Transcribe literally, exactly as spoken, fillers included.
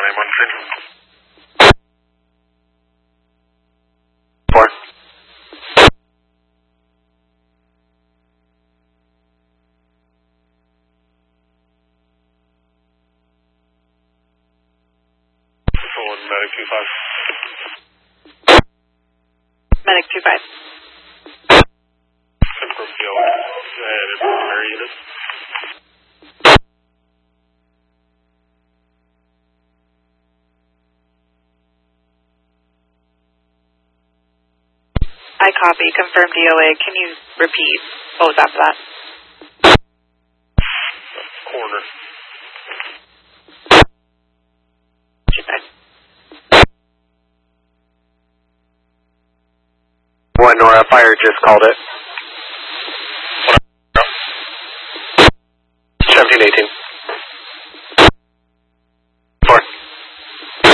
nine one three. Four. One medic two five. Medic two five. Confirm D L A and infirmary unit. I copy. Confirm D O A. Can you repeat what was after that? Corner. two five. One Nora, fire just called it.